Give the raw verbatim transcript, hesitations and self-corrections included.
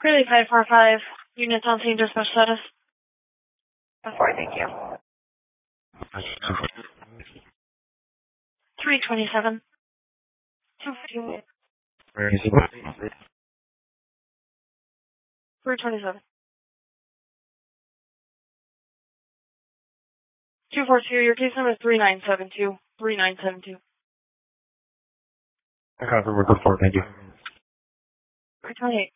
Really five four five. Units on scene, dispatch status. Before, thank you. three twenty-seven. two fifty-one. three twenty-seven. two forty-two, your case number is three nine seven two. three nine seven two. I confirm report four, thank you. three twenty-eight.